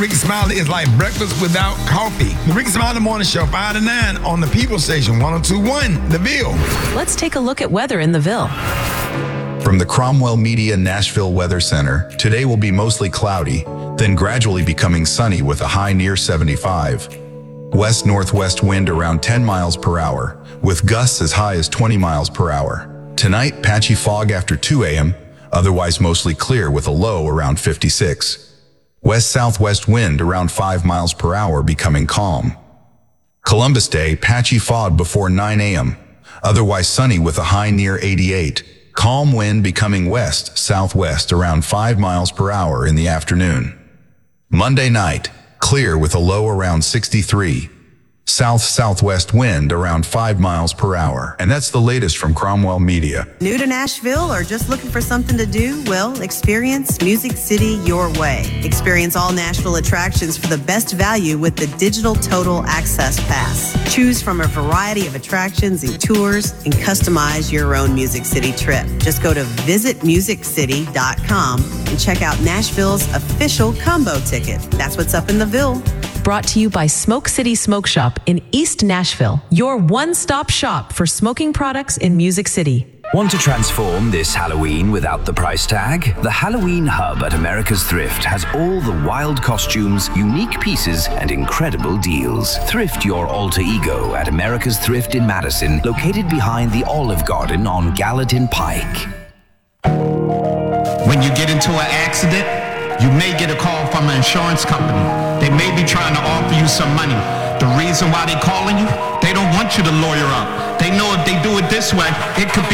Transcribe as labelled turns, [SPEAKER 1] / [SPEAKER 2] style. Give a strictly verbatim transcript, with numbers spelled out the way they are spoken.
[SPEAKER 1] Rickey Smiley is like breakfast without coffee. The Rickey Smiley Morning Show, five to nine on the People Station, one oh two point one, The Ville.
[SPEAKER 2] Let's take a look at weather in the Ville.
[SPEAKER 3] From the Cromwell Media Nashville Weather Center, today will be mostly cloudy, then gradually becoming sunny with a high near seventy-five. West-northwest wind around ten miles per hour, with gusts as high as twenty miles per hour. Tonight, patchy fog after two a m, otherwise mostly clear with a low around fifty-six. West-southwest wind around five miles per hour becoming calm. Columbus Day, patchy fog before nine a m, otherwise sunny with a high near eighty-eight. Calm wind becoming west-southwest around five miles per hour in the afternoon. Monday night, clear with a low around sixty-three. South-southwest wind around five miles per hour. And that's the latest from Cromwell Media.
[SPEAKER 4] New to Nashville or just looking for something to do? Well, experience Music City your way. Experience all Nashville attractions for the best value with the Digital Total Access Pass. Choose from a variety of attractions and tours and customize your own Music City trip. Just go to visit music city dot com and check out Nashville's official combo ticket. That's what's up in the Ville.
[SPEAKER 2] Brought to you by Smoke City Smoke Shop in East Nashville, your one-stop shop for smoking products in Music City.
[SPEAKER 5] Want to transform this Halloween without the price tag? The Halloween Hub at America's Thrift has all the wild costumes, unique pieces, and incredible deals. Thrift your alter ego at America's Thrift in Madison, located behind the Olive Garden on Gallatin Pike.
[SPEAKER 6] When you get into an accident, you may get a call from an insurance company. They may be trying to offer you some money. The reason why they're calling you, they don't want you to lawyer up. They know if they do it this way, it could be